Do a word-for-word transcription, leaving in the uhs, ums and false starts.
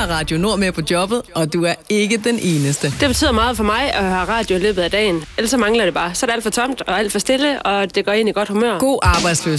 Radio Nord med på jobbet, og du er ikke den eneste. Det betyder meget for mig at høre radio i løbet af dagen. Ellers så mangler det bare. Så er det alt for tomt og alt for stille, og det går ind i godt humør. God arbejdsløs.